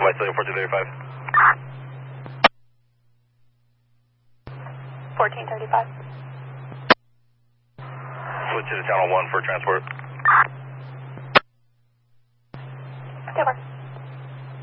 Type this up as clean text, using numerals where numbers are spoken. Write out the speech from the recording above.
Flight 1435. 1435. Switch to the channel 1 for transport.